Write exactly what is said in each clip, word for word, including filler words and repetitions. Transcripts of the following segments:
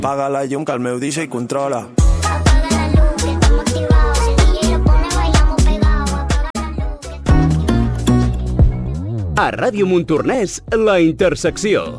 Paga la llum que el meu D J controla. A Ràdio Montornès, La Intersecció.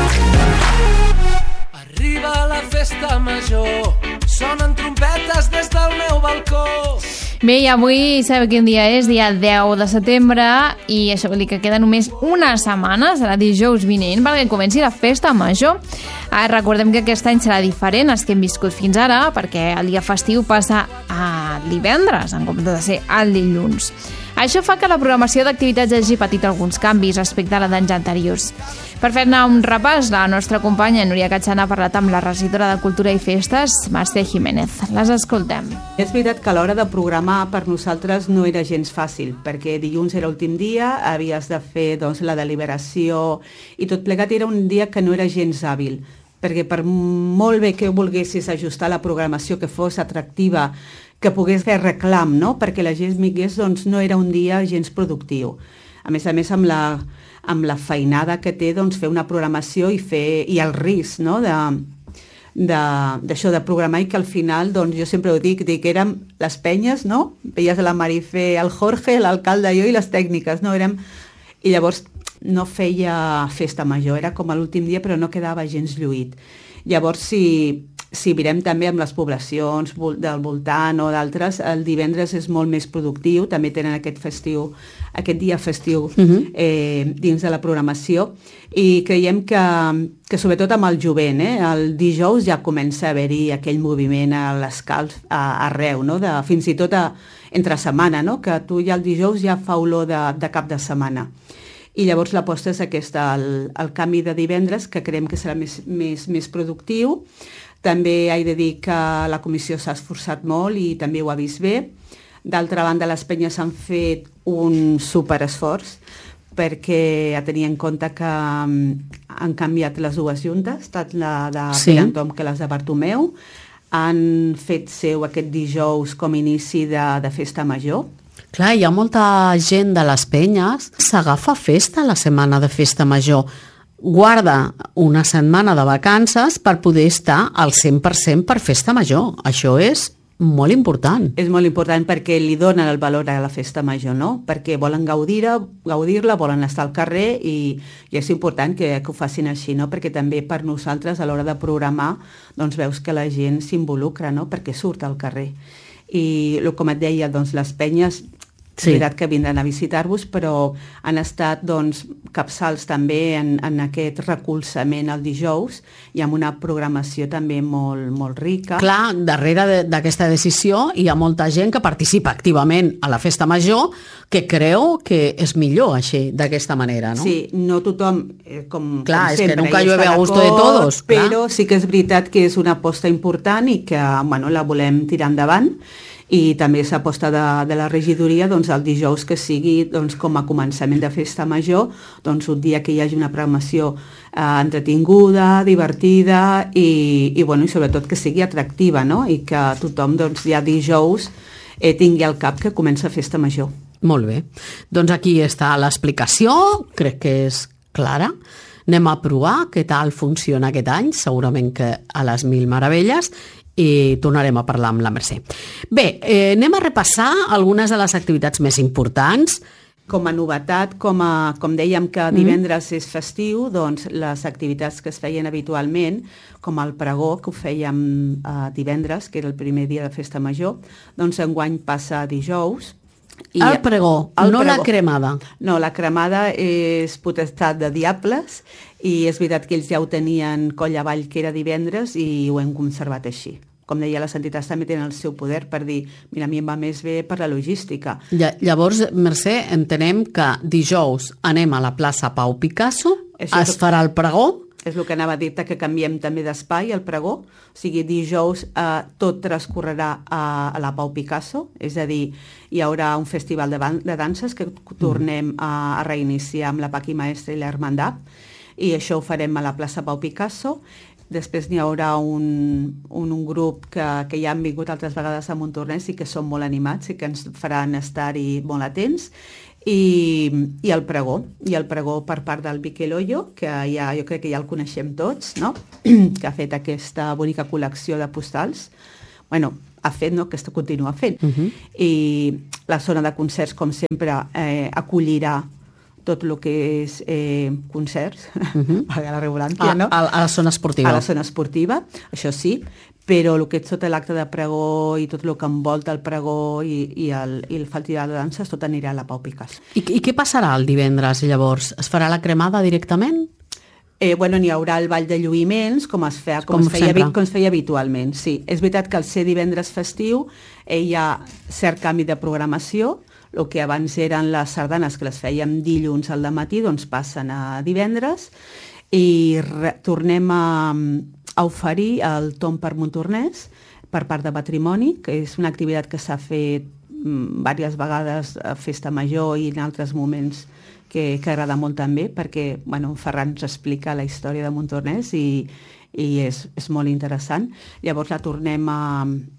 Arriba la festa major, sonen trompetes des del meu balcó. Bé, i avui sabeu quin dia és, dia deu de setembre, i això vol dir que queda només una setmana, serà dijous vinent, perquè comenci la festa major. Ah, recordem que aquest any serà diferent als que hem viscut fins ara, perquè el dia festiu passa a divendres, en comptes de ser el dilluns. Això fa que la programació d'activitats hagi patit alguns canvis respecte a la d'anys anteriors. Per fer-ne un repàs, la nostra companya Núria Catxana ha parlat amb la regidora de Cultura i Festes, Mercè Jiménez. Les escoltem. És veritat que a l'hora de programar per nosaltres no era gens fàcil, perquè dilluns era l'últim dia, havies de fer doncs, la deliberació i tot plegat era un dia que no era gens hàbil, perquè per molt bé que volguessis ajustar la programació que fos atractiva, que pogués fer reclam, no? Perquè la gent vingués, doncs no era un dia gens productiu. A més a més, amb la, amb la feinada que té doncs, fer una programació i, fer, i el risc, no? de, de, d'això de programar, i que al final, doncs, jo sempre ho dic, dic, érem les penyes, no? Veies la Marifé, el Jorge, l'alcalde, jo i les tècniques, no? Érem... I llavors no feia festa major, era com a l'últim dia, però no quedava gens lluït. Llavors, si... Si mirem també amb les poblacions del voltant o d'altres, el divendres és molt més productiu, també tenen aquest festiu, aquest dia festiu uh-huh. eh, dins de la programació, i creiem que, que sobretot amb el jovent, eh, el dijous ja comença a haver-hi aquell moviment a l'escalf a, arreu, no? de, fins i tot a, entre setmana, no? Que tu ja el dijous ja fa olor de, de cap de setmana. I llavors l'aposta és aquesta, el, el canvi de divendres, que creiem que serà més, més, més productiu. També he de dir que la comissió s'ha esforçat molt i també ho ha vist bé. D'altra banda, les penyes han fet un superesforç perquè a tenir en compte que han canviat les dues juntes, tant la de sí. Pere Anton que les de Bartomeu. Han fet seu aquest dijous com inici de, de festa major. Clar, hi ha molta gent de les penyes, s'agafa festa la setmana de festa major. Guarda una setmana de vacances per poder estar al cent per cent per festa major. Això és molt important. És molt important perquè li donen el valor a la festa major, no? Perquè volen gaudir-la, gaudir-la, volen estar al carrer i, i és important que, que ho facin així, no? Perquè també per nosaltres a l'hora de programar doncs veus que la gent s'involucra, no? Perquè surt al carrer. I com et deia, doncs les penyes... Sí. És veritat que vindran a visitar-vos, però han estat doncs, capçals també en, en aquest recolzament el dijous i amb una programació també molt, molt rica. Clar, darrere d'aquesta decisió hi ha molta gent que participa activament a la festa major que creu que és millor així, d'aquesta manera, no? Sí, no tothom, eh, com, clar, com sempre, és que nunca llueve a gusto de todos. Però clar. Sí que és veritat que és una aposta important i que bueno, la volem tirar endavant. I també s'aposta de, de la regidoria doncs, el dijous que sigui doncs, com a començament de festa major, doncs, un dia que hi hagi una programació eh, entretinguda, divertida i, i, bueno, i sobretot que sigui atractiva, no? I que tothom doncs, ja dijous eh, tingui al cap que comença festa major. Molt bé. Doncs aquí està l'explicació, crec que és clara. Anem a provar què tal funciona aquest any, segurament que a les mil meravelles, i tornarem a parlar amb la Mercè. Bé, eh, anem a repassar algunes de les activitats més importants. Com a novetat, com, a, com dèiem que divendres mm. és festiu, doncs les activitats que es feien habitualment, com el pregó, que ho fèiem eh, divendres, que era el primer dia de festa major, doncs enguany passa dijous. I el pregó, el no pregó. La cremada. No, la cremada és potestat de diables i és veritat que ells ja ho tenien coll avall que era divendres i ho hem conservat així. Com deia, les entitats també tenen el seu poder per dir, mira, a mi em va més bé per la logística. Llavors, Mercè, entenem que dijous anem a la plaça Pau Picasso, Això es farà el pregó. És el que anava a dir-te, que canviem també d'espai, el pregó. O sigui, dijous eh, tot transcorrerà a, a la Pau Picasso, és a dir, hi haurà un festival de, de danses que tornem a, a reiniciar amb la Paqui Maestre i l'Hermandat, i això ho farem a la plaça Pau Picasso. Després n'hi haurà un, un, un grup que, que ja han vingut altres vegades a Montornès i que són molt animats i que ens faran estar-hi molt atents. i, i el pregó, i el pregó per part del Miquel Hoyo, que ja, jo crec que ja el coneixem tots, no? Que ha fet aquesta bonica col·lecció de postals. Bueno, ha fet, no?, que continua fent. Uh-huh. I la zona de concerts, com sempre, eh, acollirà tot el que és eh, concerts, uh-huh. a la regulància, no? A, a la zona esportiva. A la zona esportiva, això sí, però el que és tot l'acte de pregó i tot el que envolta el pregó i, i, el, i el festival de danses, tot anirà a la Pau Picasso. I, I què passarà el divendres, llavors? Es farà la cremada directament? Eh, bueno, n'hi haurà el ball de lluïments, com es, feia, com, com, es feia, sempre. com es feia habitualment, sí. És veritat que al ser divendres festiu eh, hi ha cert canvi de programació. El que abans eren les sardanes, que les fèiem dilluns al dematí, doncs passen a divendres, i re, tornem a, a oferir el Tom per Montornès per part de Patrimoni, que és una activitat que s'ha fet mm, diverses vegades a Festa Major i en altres moments que, que agrada molt també, perquè bueno, Ferran ens explica la història de Montornès i, i és, és molt interessant. Llavors la tornem a,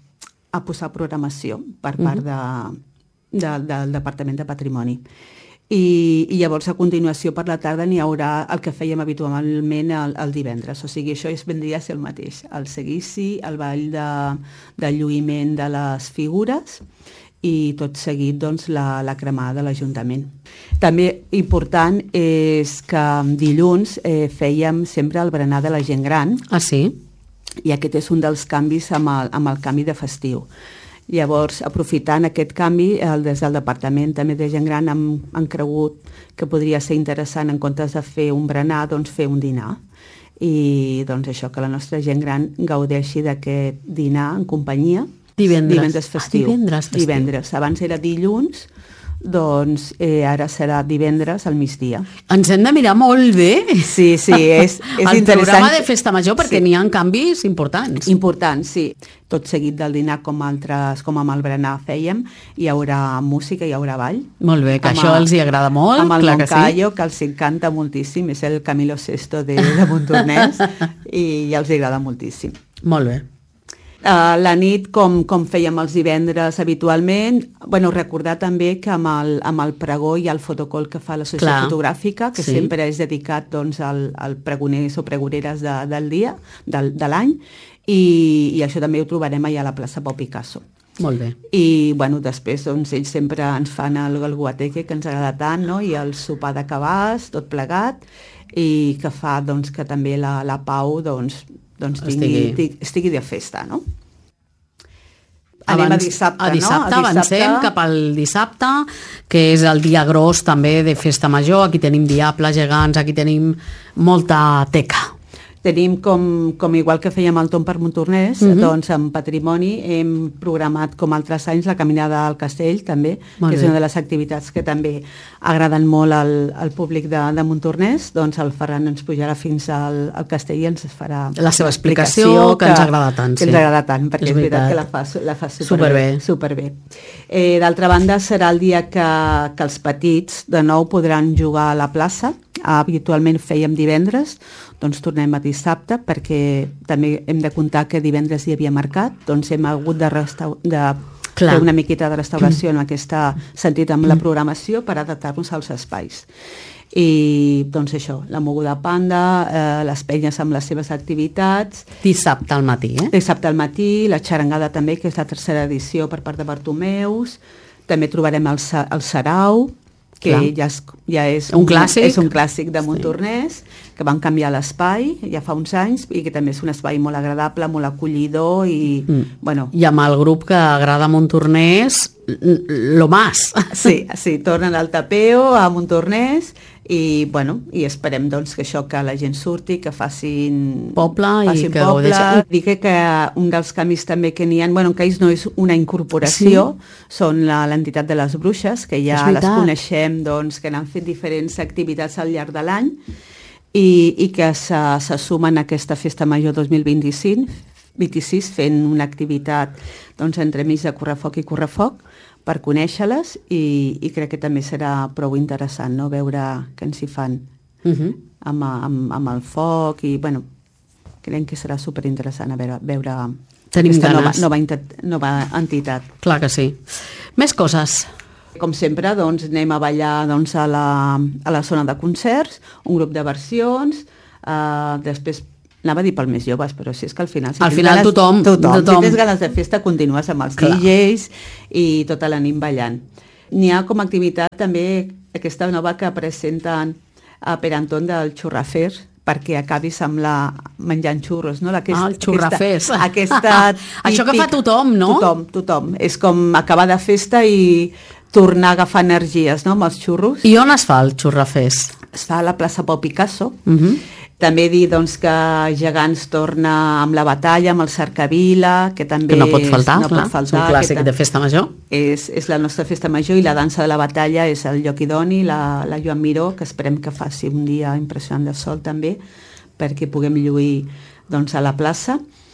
a posar programació per part de... De, del Departament de Patrimoni. I, i llavors a continuació per la tarda n'hi haurà el que fèiem habitualment el, el divendres, o sigui, això es vendria a ser el mateix, el seguici, el ball de, de lluïment de les figures i tot seguit doncs, la, la cremada de l'Ajuntament. També important és que dilluns eh, fèiem sempre el berenar de la gent gran. Ah, sí? I aquest és un dels canvis amb el, amb el canvi de festiu. Llavors, aprofitant aquest canvi, el, des del Departament també de Gent Gran han, han cregut que podria ser interessant, en comptes de fer un berenar, doncs fer un dinar. I doncs això, que la nostra gent gran gaudeixi d'aquest dinar en companyia. Divendres. Divendres festiu. Ah, divendres festiu. Divendres. Abans era dilluns, doncs eh, ara serà divendres al migdia. Ens hem de mirar molt bé sí, sí, és, és el interessant. programa de Festa Major, perquè sí. N'hi ha canvis importants. Importants, sí. Tot seguit del dinar, com altres, com amb el berenar fèiem, hi haurà música, hi haurà ball. Molt bé, que amb això el, els hi agrada molt, amb el clar que sí. Moncayo, que els encanta moltíssim, és el Camilo Sesto de, de Montornès, i ja els agrada moltíssim. Molt bé. Uh, la nit, com, com fèiem els divendres habitualment, bueno, recordar també que amb el, amb el pregó hi ha el fotocol que fa l'associació Clar. fotogràfica, que Sí. sempre és dedicat doncs, al, al pregoners o pregoneres de, del dia, del, de l'any, i, i això també ho trobarem allà a la plaça Pau Picasso. Molt bé. I bueno, després doncs, ells sempre ens fan el, el guateque que ens agrada tant, no? I el sopar de cabàs, tot plegat, i que fa doncs, que també la, la Pau doncs, doncs tingui, estigui. estigui de festa, no? Anem Abans, a dissabte, a dissabte, no? A avancem dissabte... cap al dissabte, que és el dia gros també de Festa Major. Aquí tenim diables, gegants, aquí tenim molta teca. Tenim, com, com igual que fèiem el Tom per Montornès, uh-huh. doncs en Patrimoni hem programat, com altres anys, la caminada al castell, també, Molt que és bé. una de les activitats que també agraden molt al, al públic de, de Montornès. Doncs el Ferran ens pujarà fins al, al castell i ens farà La seva explicació, que ens agrada tant, Que sí. ens agrada tant, perquè És és, veritat veritat. que la fa, la fa superbé. Superbé. superbé. Eh, D'altra banda, serà el dia que, que els petits de nou podran jugar a la plaça. Habitualment fèiem divendres, doncs tornem a dissabte, perquè també hem de comptar que divendres hi havia mercat, doncs hem hagut de, restau de Clar. fer una miqueta de restauració en aquest sentit amb la programació per adaptar-nos als espais. I doncs això, la moguda panda, eh, les penyes amb les seves activitats, Dissabte al matí, eh? dissabte al matí, la xarangada també, que és la tercera edició per part de Bartomeus, també trobarem el, sa- el sarau, que Clar. ja és, ja és Un clàssic. és un clàssic de Montornès, que van canviar l'espai ja fa uns anys i que també és un espai molt agradable, molt acollidor i, Mm. bueno, I amb el grup que agrada Montornès, lo más. sí, sí, tornen al tapeo a Montornès i, bueno, i esperem doncs que això, que la gent surti, que facin Poble i facin que poble. gaudeixi. Dic que un dels canvis també que n'hi ha, bueno, que ells no és una incorporació, sí. són la- l'entitat de les bruixes, que ja És les veritat. coneixem, doncs, que han fet diferents activitats al llarg de l'any i, i que se, se sumen a aquesta Festa Major dos mil vint-i-cinc, vint-i-sis, fent una activitat doncs, entremig de correfoc i correfoc, per conèixer-les i, i crec que també serà prou interessant, no?, veure què ens hi fan Uh -huh. amb, amb, amb el foc i, bueno, crec que serà superinteressant a veure, veure Tenim aquesta nova, ganes. nova, entitat, nova entitat. Clar que sí. Més coses. Com sempre, doncs, anem a ballar doncs, a, la, a la zona de concerts, un grup de versions, eh, després anava a dir pel més joves, però si és que al final... Si al final ganes, tothom, tothom. tothom. Si tens ganes de festa, continues amb els Clar. D Js i tota la nit ballant. N'hi ha com a activitat també aquesta nova que presenten a Per Anton del Xurrafer, perquè acabis amb la menjant xurros, no? Aquest, ah, el xurrafers. Aquesta, aquesta típic, això que fa tothom, no? Tothom, tothom. És com acabar de festa i tornar a agafar energies, no?, amb els xurros. I on es fa el xurrafers? Es fa a la plaça Pau Picasso. Uh -huh. També dir doncs, que Gegants torna amb la batalla, amb el Cercavila, que també... Que no pot faltar, és, no clar, pot faltar, és un clàssic de festa major. És, és la nostra festa major i la dansa de la batalla és el lloc idoni, la, la Joan Miró, que esperem que faci un dia impressionant de sol també, perquè puguem lluir doncs, a la plaça.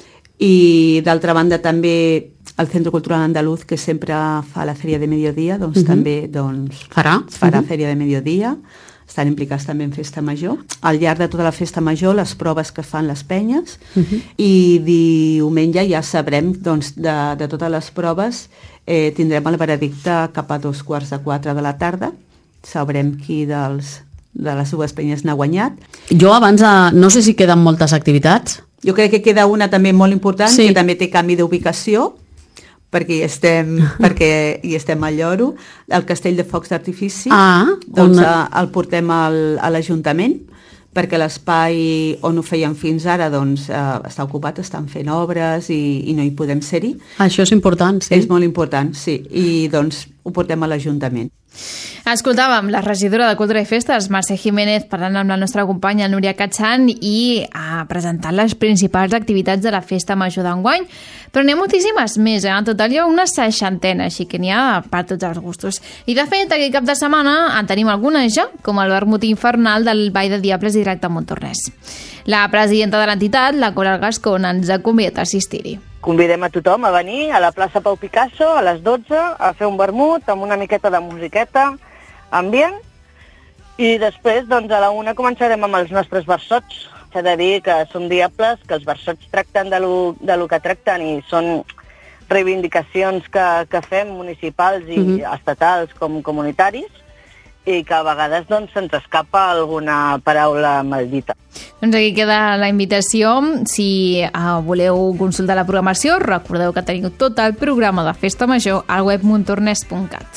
I d'altra banda també el Centre Cultural Andaluz, que sempre fa la Fèria de Mediodía, doncs uh -huh. també doncs, farà, farà uh -huh. Fèria de Mediodía. Estan implicats també en Festa Major. Al llarg de tota la Festa Major, les proves que fan les penyes, uh -huh. i diumenge ja sabrem, doncs, de, de totes les proves, eh, tindrem el veredicte cap a dos quarts de quatre de la tarda. Sabrem qui dels, de les dues penyes n'ha guanyat. Jo abans, de, no sé si queden moltes activitats. Jo crec que queda una també molt important, sí. que també té canvi d'ubicació, perquè hi estem, perquè hi estem al Lloro, el Castell de Focs d'Artifici, ah, doncs on... el portem al, a l'Ajuntament, perquè l'espai on ho feien fins ara doncs, eh, està ocupat, estan fent obres i, i no hi podem ser-hi. Això és important, sí. És molt important, sí, i doncs ho portem a l'Ajuntament. Escoltàvem la regidora de Cultura i Festes, Mercè Jiménez, parlant amb la nostra companya Núria Catxan i eh, presentant les principals activitats de la Festa Major d'enguany. Però n'hi ha moltíssimes més, eh? En total hi ha una seixantena, així que n'hi ha per tots els gustos. I de fet, aquest cap de setmana en tenim algunes ja, com el vermut infernal del Ball de Diables directe a Montornès. La presidenta de l'entitat, la Coral Gascon, ens ha convidat a assistir-hi. Convidem a tothom a venir a la plaça Pau Picasso a les dotze a fer un vermut amb una miqueta de musiqueta, ambient, i després doncs, a la una començarem amb els nostres versots. S'ha de dir que són diables, que els versots tracten de lo, de lo que tracten i són reivindicacions que, que fem municipals i mm-hmm. estatals com comunitaris, i que a vegades doncs, se'ns escapa alguna paraula maldita. Doncs aquí queda la invitació. Si uh, voleu consultar la programació, recordeu que teniu tot el programa de Festa Major al web montornès punt cat.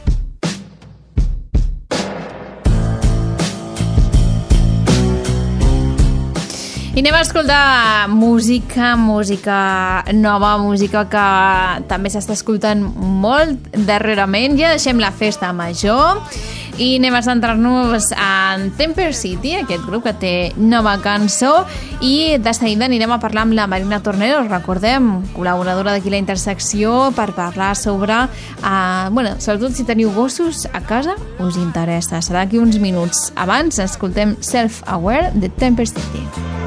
I anem a escoltar música, música nova, música que també s'està escoltant molt darrerament. Ja deixem la Festa Major i anem a centrar-nos en Temper City, aquest grup que té nova cançó, i de seguida anirem a parlar amb la Marina Tornero, recordem, col·laboradora d'aquí la Intersecció, per parlar sobre, uh, bueno, sobretot si teniu gossos a casa, us interessa. Serà aquí uns minuts. Abans escoltem Self Aware de Temper City.